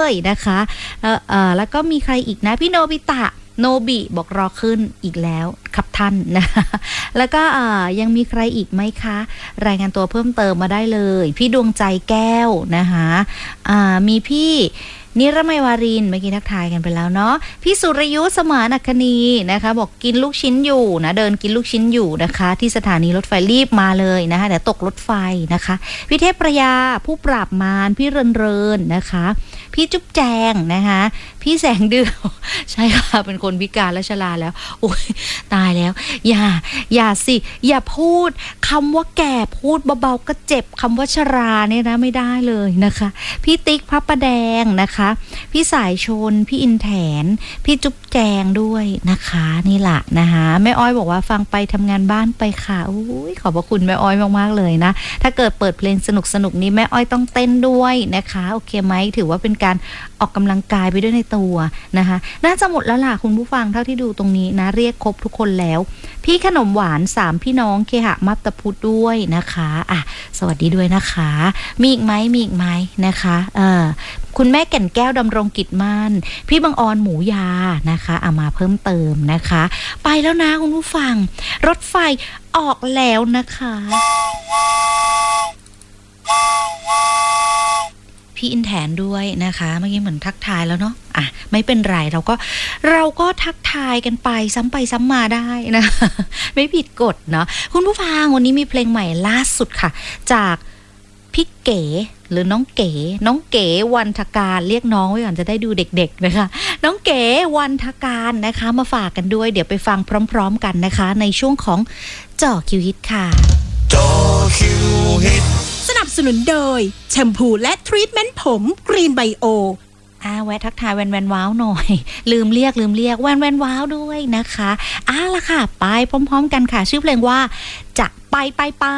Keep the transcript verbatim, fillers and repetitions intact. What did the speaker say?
เลยนะคะเอ่อเอ่อแล้วก็มีใครอีกนะพี่โนบิตะโนบิบอกรอขึ้นอีกแล้วครับท่านนะแล้วก็ยังมีใครอีกไหมคะรายงานตัวเพิ่มเติมมาได้เลยพี่ดวงใจแก้วนะคะมีพี่นิรมัยวารินเมื่อกี้ทักทายกันไปแล้วเนาะพี่สุรยุทธสมานอัคนีนะคะบอกกินลูกชิ้นอยู่นะเดินกินลูกชิ้นอยู่นะคะที่สถานีรถไฟรีบมาเลยนะคะเดี๋ยวตกรถไฟนะคะพี่เทพประยาผู้ปราบมารพี่เรินเรินนะคะพี่จุ๊บแจงนะคะพี่แสงเดือนใช่ค่ะเป็นคนพิการและชราแล้วโอ้ยตายแล้วอย่าอย่าสิอย่าพูดคำว่าแก่พูดเบาๆก็เจ็บคำว่าชราเนี่ยนะไม่ได้เลยนะคะพี่ติ๊กพระประแดงนะคะพี่สายชนพี่อินแถนพี่จุ๊บแจงด้วยนะคะนี่แหละนะคะแม่อ้อยบอกว่าฟังไปทำงานบ้านไปค่ะอุ้ยขอบพระคุณแม่อ้อยมากๆเลยนะถ้าเกิดเปิดเพลงสนุกๆนี้แม่อ้อยต้องเต้นด้วยนะคะโอเคไหมถือว่าเป็นการออกกำลังกายไปด้วยในตัวนะคะน่าจะหมดแล้วล่ะคุณผู้ฟังเท่าที่ดูตรงนี้นะเรียกครบทุกคนแล้วพี่ขนมหวานสามพี่น้องเคหะมัตตพุทธด้วยนะคะอ่ะสวัสดีด้วยนะคะมีอีกไหมมีอีกไหมนะคะเออคุณแม่แก่นแก้วดำรงกิจมั่นพี่บังออนหมูยานะคะเอามาเพิ่มเติมนะคะไปแล้วนะคุณผู้ฟังรถไฟออกแล้วนะคะพี่อินแถนด้วยนะคะเมื่อกี้เหมือนทักทายแล้วเนาะอ่ะไม่เป็นไรเราก็เราก็ทักทายกันไปซ้ำไปซ้ำมาได้นะไม่ผิดกฎเนาะคุณผู้ฟังวันนี้มีเพลงใหม่ล่าสุดค่ะจากพี่เก๋หรือน้องเก๋น้องเก๋วันทการเรียกน้องไว้ก่อนจะได้ดูเด็กๆนะคะน้องเก๋วันทการนะคะมาฝากกันด้วยเดี๋ยวไปฟังพร้อมๆกันนะคะในช่วงของเจาะคิวฮิตค่ะเจาะคิวฮิตสนับสนุนโดยแชมพูและทรีทเมนต์ผมกรีนไบโออ่าแวะทักทายแวนแวนว้าวหน่อยลืมเรียกลืมเรียกแวนแวนว้าวด้วยนะคะอ่าล่ะค่ะไปพร้อมๆกันค่ะชื่อเพลงว่าจะไปไปไป